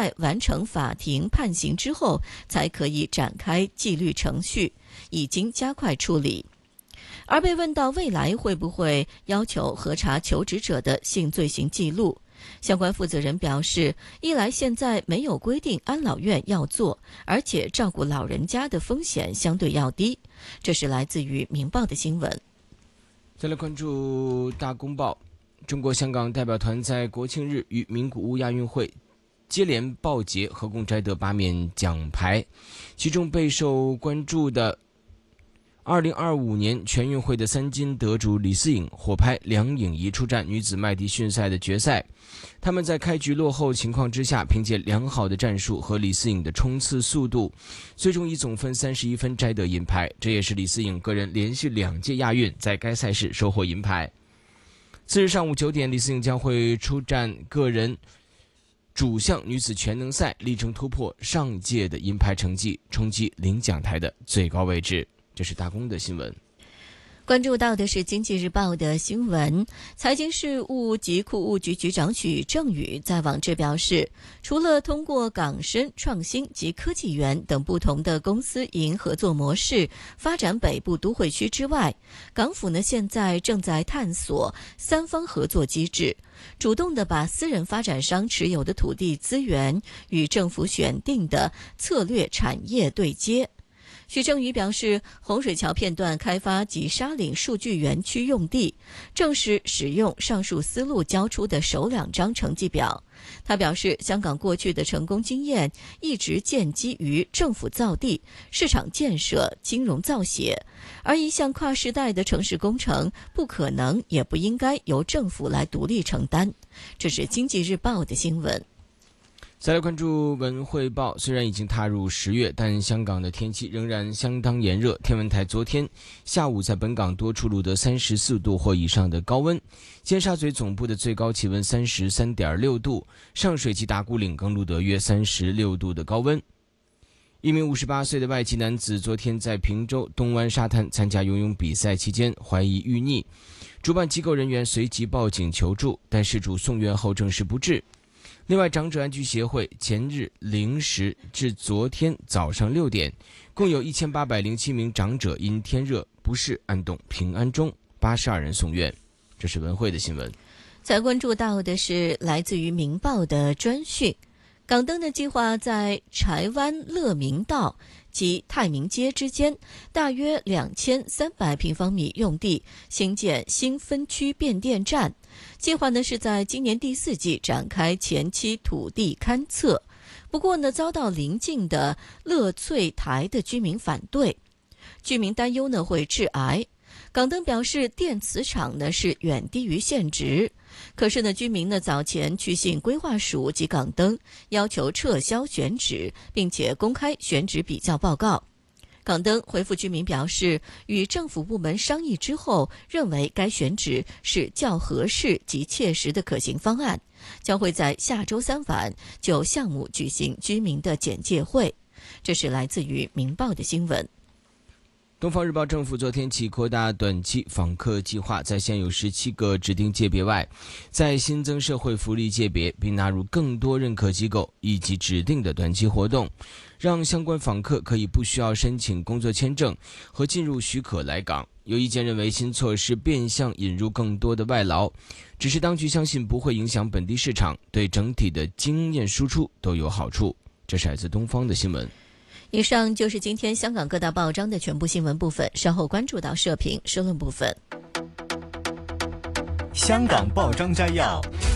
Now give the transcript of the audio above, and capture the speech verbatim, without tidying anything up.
快完成法庭判刑之后才可以展开纪律程序，已经加快处理。而被问到未来会不会要求核查求职者的性罪行记录，相关负责人表示，一来现在没有规定安老院要做，而且照顾老人家的风险相对要低。这是来自于《明报》的新闻。 再来关注大公报，中国香港代表团在国庆日与名古屋亚运会接连报捷，合共摘得八面奖牌，其中备受关注的二零二五年全运会的三金得主李思颖、火拍梁颖怡出战女子麦迪逊赛的决赛。他们在开局落后情况之下，凭借良好的战术和李思颖的冲刺速度，最终以总分三十一分摘得银牌。这也是李思颖个人连续两届亚运在该赛事收获银牌。次日上午九点，李思颖将会出战个人主项女子全能赛，力争突破上届的银牌成绩，冲击领奖台的最高位置。这是大公的新闻。 关注到的是《经济日报》的新闻，财经事务及库务局局长许正宇在网志表示，除了通过港深创新及科技园等不同的公私营合作模式发展北部都会区之外，港府呢现在正在探索三方合作机制，主动地把私人发展商持有的土地资源与政府选定的策略产业对接。许正宇表示，洪水桥片段开发及沙岭数据园区用地正是使用上述思路交出的首两张成绩表。他表示，香港过去的成功经验一直建基于政府造地、市场建设、金融造血，而一项跨时代的城市工程不可能也不应该由政府来独立承担。这是《经济日报》的新闻。 再来关注文汇报，虽然已经踏入十月，但香港的天气仍然相当炎热。天文台昨天下午在本港多处录得三十四度或以上的高温，尖沙咀总部的最高气温三十三点六度，上水及打鼓岭更录得约三十六度的高温。一名五十八岁的外籍男子昨天在坪洲东湾沙滩参加游泳比赛期间怀疑遇溺，主办机构人员随即报警求助，但事主送院后证实不治。另外，长者安居协会前日零时至昨天早上六点，共有一千八百零七名长者因天热不适安顿平安钟，八十二人送院。这是文汇的新闻。 再关注到的是来自于《明报》的专讯，港灯的计划在柴湾乐明道及太明街之间大约两千三百平方米用地兴建新分区变电站，计划呢是在今年第四季展开前期土地勘测，不过呢遭到邻近的乐翠台的居民反对，居民担忧呢会致癌。港灯表示，电磁场呢是远低于现值，可是呢居民呢早前去信规划署及港灯，要求撤销选址，并且公开选址比较报告。港灯回复居民表示，与政府部门商议之后，认为该选址是较合适及切实的可行方案，将会在下周三晚就项目举行居民的简介会。这是来自于《明报》的新闻。 东方日报政府昨天起扩大短期访客计划，在现有十七个指定界别外，再新增社会福利界别，并纳入更多认可机构以及指定的短期活动，让相关访客可以不需要申请工作签证和进入许可来港。有意见认为新措施变相引入更多的外劳，只是当局相信不会影响本地市场，对整体的经验输出都有好处。这是来自东方的新闻。 以上就是今天香港各大报章的全部新闻部分，稍后关注到社评社论部分。 香港报章摘要。